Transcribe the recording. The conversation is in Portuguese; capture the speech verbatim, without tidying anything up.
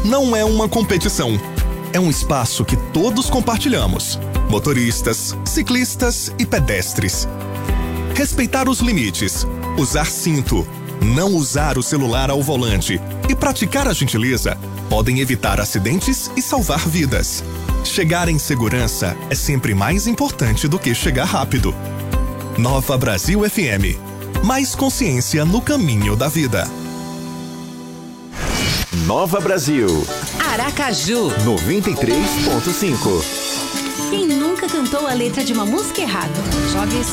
não é uma competição. É um espaço que todos compartilhamos. Motoristas, ciclistas e pedestres. Respeitar os limites, usar cinto, não usar o celular ao volante e praticar a gentileza podem evitar acidentes e salvar vidas. Chegar em segurança é sempre mais importante do que chegar rápido. Nova Brasil F M. Mais consciência no caminho da vida. Nova Brasil. Aracaju. noventa e três ponto cinco. Quem nunca cantou a letra de uma música errado? Jogue esse